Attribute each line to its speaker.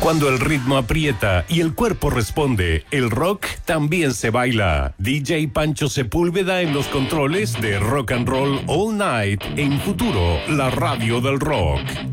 Speaker 1: Cuando el ritmo aprieta y el cuerpo responde, el rock también se baila. DJ Pancho Sepúlveda en los controles de Rock and Roll All Night en Futuro, la radio del rock.